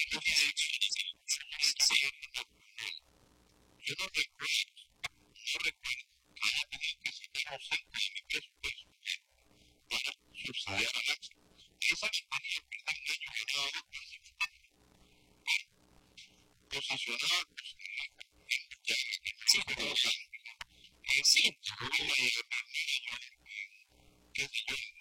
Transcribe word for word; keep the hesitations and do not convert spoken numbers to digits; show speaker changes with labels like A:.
A: Yo no recuerdo, no recuerdo que haya tenido que sacar ausente de mi presupuesto para subsidiar a Naxa. Esa compañía pierde un año ganado de posicionados ya en el mercado. En sí, yo voy a llegar a qué sé yo,